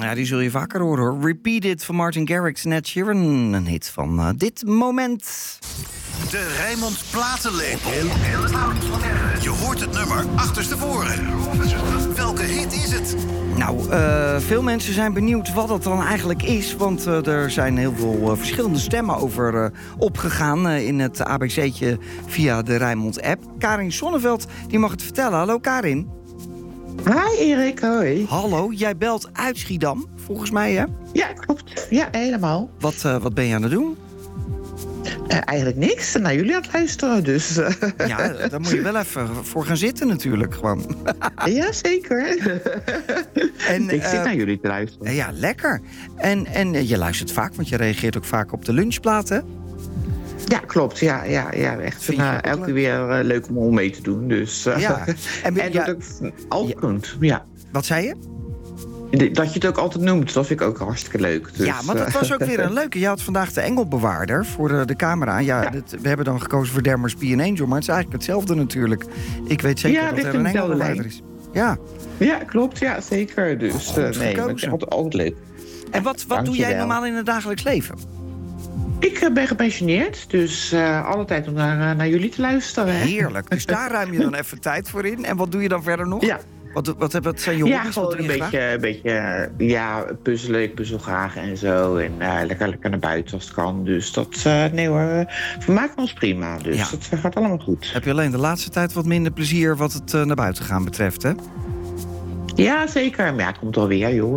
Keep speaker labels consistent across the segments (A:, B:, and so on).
A: Ja, die zul je vaker horen, hoor. Repeat It van Martin Garrix en Ed Sheeran. Een hit van dit moment.
B: De Rijnmond Platenlepel. Je hoort het nummer achterstevoren. Welke hit is het?
A: Nou, veel mensen zijn benieuwd wat dat dan eigenlijk is. Want er zijn heel veel verschillende stemmen over opgegaan in het ABC'tje via de Rijnmond-app. Karin Sonneveld, die mag het vertellen. Hallo Karin.
C: Hi Erik, hoi.
A: Hallo, jij belt uit Schiedam, volgens mij, hè?
C: Ja, klopt. Ja, helemaal.
A: Wat ben je aan het doen?
C: Eigenlijk niks. Naar jullie aan het luisteren, dus...
A: Ja, daar moet je wel even voor gaan zitten natuurlijk, gewoon.
C: Ja, zeker.
A: En,
C: ik zit naar jullie te luisteren.
A: Ja, lekker. En je luistert vaak, want je reageert ook vaak op de lunchplaten.
C: Ja, klopt. Ja, echt. Elke keer weer leuk om mee te doen. Dus,
A: ja.
C: En dat ook altijd kunt. Ja.
A: Wat zei je?
C: Dat je het ook altijd noemt, dat vind ik ook hartstikke leuk. Dus,
A: ja, maar dat was ook weer een leuke. Je had vandaag de engelbewaarder voor de camera. Ja. We hebben dan gekozen voor There Must Be an Angel, maar het is eigenlijk hetzelfde natuurlijk. Ik weet zeker dat er een engelbewaarder is. Ja,
C: klopt. Ja, zeker. Dus nee, het is altijd leuk.
A: En wat doe jij normaal in het dagelijks leven?
C: Ik ben gepensioneerd, dus alle tijd om naar jullie te luisteren. Hè?
A: Heerlijk. Dus daar ruim je dan even tijd voor in. En wat doe je dan verder nog?
C: Ja.
A: Wat zijn je hobby's?
C: Ja, gewoon een beetje puzzelen. Ik puzzel graag en zo. En lekker naar buiten als het kan. Dus dat, nee hoor, we maken ons prima. Dus dat gaat allemaal goed.
A: Heb je alleen de laatste tijd wat minder plezier wat het naar buiten gaan betreft, hè?
C: Ja, zeker. Maar ja, het komt wel weer, joh.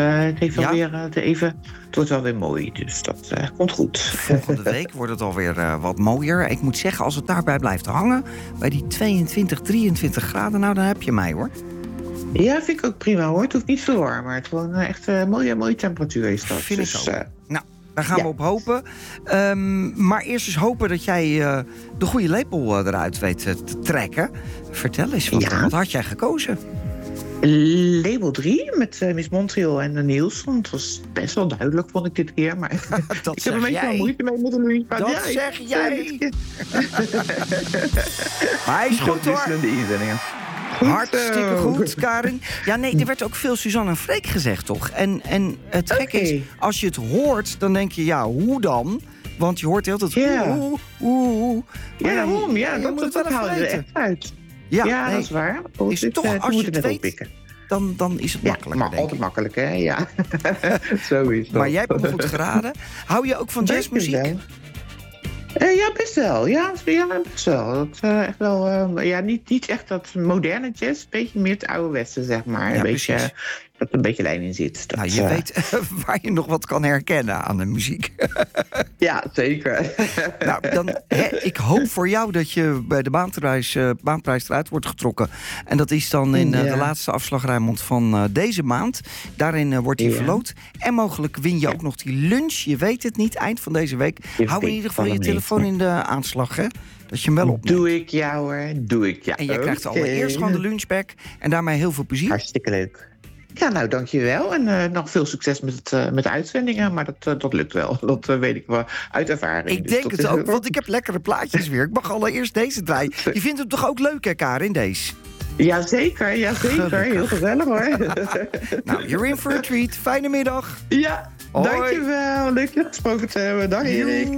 C: Het wordt wel weer mooi, dus dat komt goed.
A: Volgende week wordt het alweer wat mooier. Ik moet zeggen, als het daarbij blijft hangen, bij die 22, 23 graden, nou, dan heb je mij, hoor.
C: Ja, vind ik ook prima, hoor. Het hoeft niet zo warm, maar het is gewoon echt mooie temperatuur is dat.
A: Vind ik ook. Nou, daar gaan we op hopen. Maar eerst eens hopen dat jij de goede lepel eruit weet te trekken. Vertel eens, wat had jij gekozen?
C: Label 3 met Miss Montreal en Nielsen. Het was best wel duidelijk, vond ik dit keer. Maar ik heb een beetje moeite mee met een
A: Dat zeg jij! Maar hij is goed, hoor. Hartstikke goed, Karin. Ja, nee, er werd ook veel Suzanne en Freek gezegd, toch? En het gekke is, als je het hoort, dan denk je, ja, hoe dan? Want je hoort heel tijd oeh.
C: Ja, dat haal je er echt uit. Ja, dat is waar.
A: Is het toch, als je het weet, dan is het makkelijker,
C: maar altijd makkelijk, hè? Ja, zo is het.
A: Maar jij hebt me goed geraden. Hou je ook van jazzmuziek?
C: Ja, best wel. Ja, best wel. Dat, echt wel niet echt dat moderne jazz. Een beetje meer het ouderwetse, zeg maar.
A: Ja,
C: dat er een beetje lijn in zit. Dat,
A: nou, je weet waar je nog wat kan herkennen aan de muziek.
C: Ja, zeker.
A: Nou, ik hoop voor jou dat je bij de baanprijs eruit wordt getrokken. En dat is dan in de laatste afslag, Rijnmond, van deze maand. Daarin wordt die verloot. En mogelijk win je ook nog die lunch. Je weet het niet, eind van deze week. Hou in ieder geval je telefoon in de aanslag, hè? Dat je hem wel opneemt.
C: Doe ik, ja hoor. Doe ik, ja.
A: En jij krijgt allereerst gewoon de lunchback. En daarmee heel veel plezier.
C: Hartstikke leuk. Ja, nou, dankjewel. En nog veel succes met de uitzendingen. Maar dat lukt wel. Dat weet ik wel uit ervaring.
A: Ik denk het ook, want ik heb lekkere plaatjes weer. Ik mag allereerst deze draaien. Je vindt het toch ook leuk, hè, Karin, deze?
C: Jazeker. Heel gezellig, hoor.
A: Nou, you're in for a treat. Fijne middag.
C: Ja, dankjewel. Leuk je gesproken te hebben. Dag, Erik.